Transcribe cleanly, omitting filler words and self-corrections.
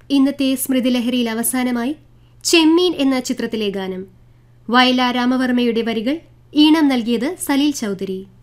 ഇന്നത്തെ സ്മൃതിലഹരിയിൽ അവസാനമായി ചെമ്മീൻ എന്ന ചിത്രത്തിലെ ഗാനം. വയലാർ രാമവർമ്മയുടെ വരികൾ, ഈണം നൽകിയത് സലീൽ ചൗധരി.